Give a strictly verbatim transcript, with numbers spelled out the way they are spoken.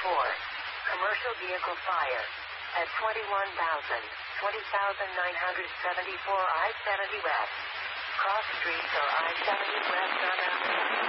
four. Commercial vehicle fire. At twenty-one thousand, twenty thousand nine hundred seventy-four I seventy west. Cross streets or I seventy west on